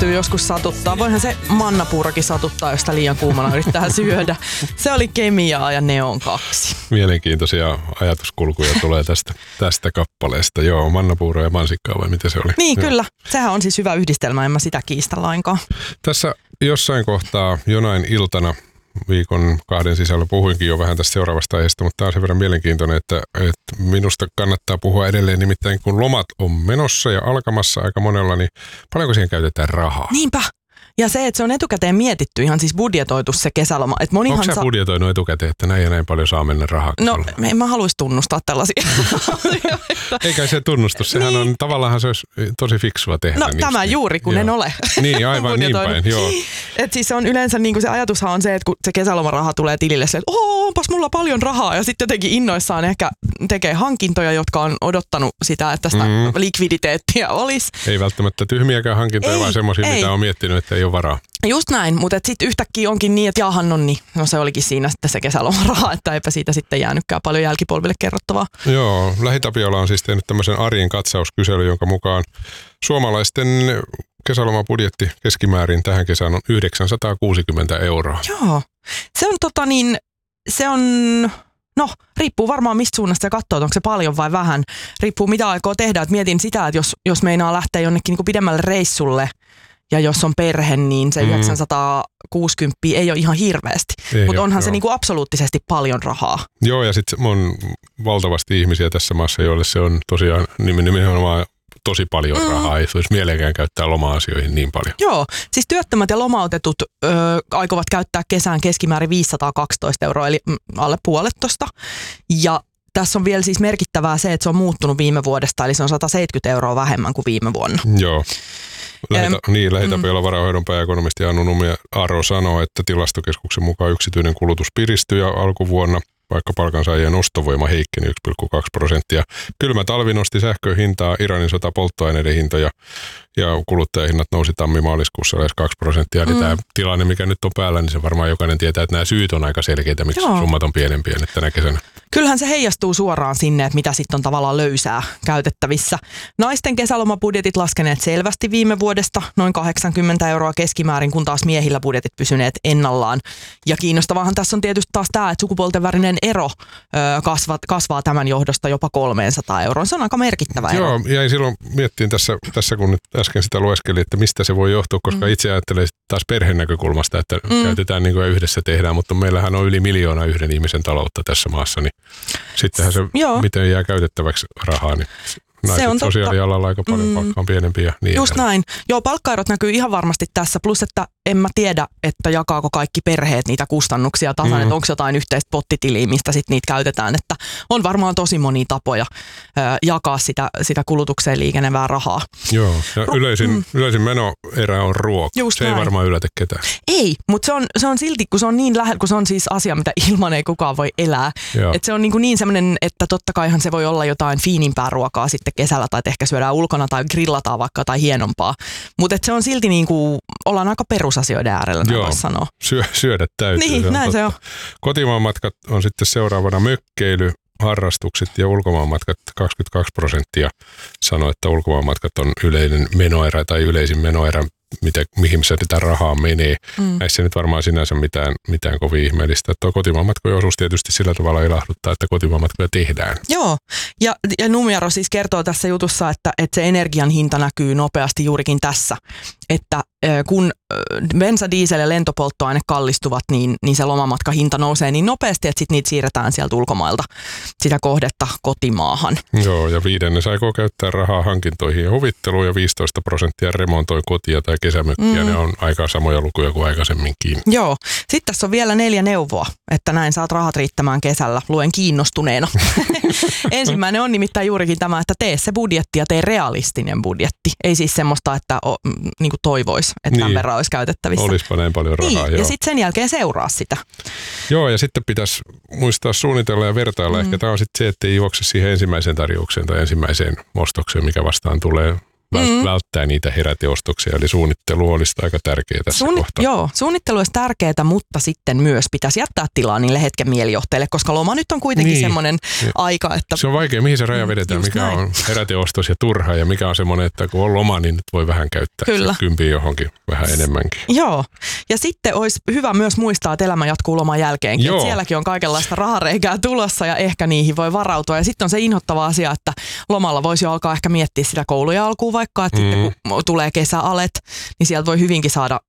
täytyy joskus satuttaa. Voihan se mannapuurokin satuttaa, jos sitä liian kuumana yrittää syödä. Se oli Kemiaa ja Neon 2. Mielenkiintoisia ajatuskulkuja tulee tästä kappaleesta. Joo, mannapuuro ja mansikkaa vai mitä se oli? Niin, kyllä. Sehän on siis hyvä yhdistelmä, en mä sitä kiistä lainkaan. Tässä jossain kohtaa jonain iltana viikon 2 sisällä puhuinkin jo vähän tästä seuraavasta aiheesta, mutta tämä on sen verran mielenkiintoinen, että minusta kannattaa puhua edelleen, nimittäin kun lomat on menossa ja alkamassa aika monella, niin paljonko siihen käytetään rahaa? Niinpä. Ja se, että se on etukäteen mietitty, ihan siis budjetoitu se kesäloma. Onko sä budjetoinut etukäteen, että näin ja näin paljon saa mennä rahaa? No, en mä haluaisi tunnustaa tällaisia asioita. Eikä se tunnustus, sehän niin. On, tavallaan se olisi tosi fiksua tehdä. No tämä juuri, kun en ole. Niin, aivan niin päin, joo. Et siis se on yleensä, niin kuin se ajatushan on se, että kun se kesälomaraha tulee tilille, se, että onpas mulla paljon rahaa. Ja sitten jotenkin innoissaan ehkä tekee hankintoja, jotka on odottanut sitä, että sitä likviditeettiä olisi. Ei välttämättä tyhmiäkään hankintoja, vaan semmoisia, mitä on miettinyt, että ei ole varaa. Just näin, mutta sitten yhtäkkiä onkin niin, että jaahan on niin. No se olikin siinä sitten se kesälomaraha, että eipä siitä sitten jäänytkään paljon jälkipolville kerrottavaa. Joo, LähiTapiola on siis tehnyt tämmöisen arjen katsauskyselyn, jonka mukaan suomalaisten kesälomabudjetti keskimäärin tähän kesään on 960 €. Joo, se on no, riippuu varmaan mistä suunnasta se katsoo, onko se paljon vai vähän. Riippuu mitä aikoo tehdä, että mietin sitä, että jos meinaa lähteä jonnekin niin kuin pidemmälle reissulle, ja jos on perhe, niin se 960 ei ole ihan hirveästi. Mutta onhan se niinku absoluuttisesti paljon rahaa. Joo, ja sitten on valtavasti ihmisiä tässä maassa, joille se on tosiaan nimenomaan tosi paljon rahaa. Ei se olisi mielekään käyttää loma-asioihin niin paljon. Joo, siis työttömät ja lomautetut aikovat käyttää kesään keskimäärin 512 €, eli alle puolet tosta. Ja tässä on vielä siis merkittävää se, että se on muuttunut viime vuodesta, eli se on 170 € vähemmän kuin viime vuonna. Joo. LähiTapiola varainhoidon pääekonomisti Anu Numi-Aro sanoo, että tilastokeskuksen mukaan yksityinen kulutus piristyi alkuvuonna, vaikka palkansaajien ostovoima heikkeni 1,2%. Kylmä talvi nosti sähkön hintaa, Iranin sota polttoaineiden hintoja ja kuluttajahinnat nousi tammi-maaliskuussa lähes 2%. Eli tämä tilanne, mikä nyt on päällä, niin se varmaan jokainen tietää, että nämä syyt on aika selkeitä, miksi summat on pienempiä nyt tänä kesänä. Kyllähän se heijastuu suoraan sinne, että mitä sitten on tavallaan löysää käytettävissä. Naisten kesälomabudjetit laskeneet selvästi viime vuodesta, noin 80 € keskimäärin, kun taas miehillä budjetit pysyneet ennallaan. Ja kiinnostavaahan tässä on tietysti taas tämä, että sukupuolten välinen ero kasvaa tämän johdosta jopa 300 €. Se on aika merkittävä ero. Joo, jäin silloin miettiin tässä kun nyt äsken sitä lueskelin, että mistä se voi johtua, koska itse ajattelen taas perheen näkökulmasta, että käytetään niin kuin yhdessä tehdään, mutta meillähän on yli 1 miljoona yhden ihmisen taloutta tässä maassa, niin sittenhän se, miten jää käytettäväksi rahaa, niin naiset sosiaalialalla aika paljon palkka on pienempi ja niin just näin. Joo, palkkaerot näkyy ihan varmasti tässä, plus että en mä tiedä, että jakaako kaikki perheet niitä kustannuksia tasan, että onko jotain yhteistä pottitiliä, mistä sitten niitä käytetään, että on varmaan tosi monia tapoja jakaa sitä kulutukseen liikenevää rahaa. Joo, ja yleisin menoerä on ruoka. Just se näin. Ei varmaan yllätä ketään. Ei, mutta se on silti, kun se on niin lähellä, kun se on siis asia, mitä ilman ei kukaan voi elää. Että se on niin semmoinen, että totta kaihan se voi olla jotain fiinimpää ruokaa sitten kesällä, tai ehkä syödään ulkona tai grillataan vaikka jotain hienompaa. Mutta se on silti niin kuin, ollaan aika perusasioiden äärellä, voisi sanoa. Syödä täytyy. Niin, näin se on. Kotimaanmatkat on sitten seuraavana mökkeily, harrastukset ja ulkomaanmatkat 22% sanoo, että ulkomaanmatkat on yleinen menoerä tai yleisin menoerä, mihin se sitä rahaa menee. Näissä nyt varmaan sinänsä mitään kovin ihmeellistä. Tuo kotimaanmatkojen osuus tietysti sillä tavalla ilahduttaa, että kotimaanmatkoja tehdään. Joo, ja Numiaro siis kertoo tässä jutussa, että se energian hinta näkyy nopeasti juurikin tässä, että kun bensa, diesel ja lentopolttoaine kallistuvat, niin se lomamatkahinta nousee niin nopeasti, että sitten niitä siirretään sieltä ulkomailta sitä kohdetta kotimaahan. Joo, ja 5% aikoo käyttää rahaa hankintoihin ja huvitteluun ja 15% remontoi kotia tai kesämökkiä. Ne on aika samoja lukuja kuin aikaisemminkin. Joo. Sitten tässä on vielä 4 neuvoa, että näin saat rahat riittämään kesällä. Luen kiinnostuneena. Ensimmäinen on nimittäin juurikin tämä, että tee se budjetti ja tee realistinen budjetti. Ei siis semmoista, että niin kuin toivoisi, että tämän verran olisi käytettävissä. Olisipa näin paljon rahaa, niin, joo. Ja sitten sen jälkeen seuraa sitä. Joo, ja sitten pitäisi muistaa suunnitella ja vertailla. Ehkä tämä on sitten se, että ei juokse siihen ensimmäiseen tarjoukseen tai ensimmäiseen ostokseen, mikä vastaan tulee. välttää niitä heräteostoksia. Eli suunnittelu olisi aika tärkeää tässä kohtaa. Joo, suunnittelu olisi tärkeää, mutta sitten myös pitäisi jättää tilaa niille hetken mielijohteille, koska loma nyt on kuitenkin semmoinen aika, että... Se on vaikea, mihin se raja vedetään, mikä näin on heräteostos ja turha ja mikä on semmoinen, että kun on loma, niin nyt voi vähän käyttää. Kyllä. Kympiä johonkin vähän enemmänkin. Joo, ja sitten olisi hyvä myös muistaa, että elämä jatkuu loman jälkeenkin. Että sielläkin on kaikenlaista rahareikää tulossa ja ehkä niihin voi varautua. Ja sitten on se inhottava asia, että lomalla voisi jo alkaa ehkä miettiä sitä kouluja alkuun vaikka, että sitten kun tulee kesäalet, niin sieltä voi hyvinkin saada